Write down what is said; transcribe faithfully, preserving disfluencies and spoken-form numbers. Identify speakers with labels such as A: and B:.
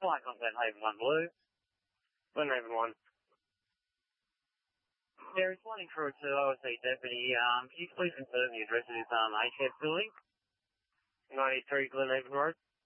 A: flight contact Haven one Blue.
B: Glenhaven one.
A: There is one crew to O S C Deputy. Um, can you please confirm the address of this um, H F building?
B: ninety-three Glenhaven Road.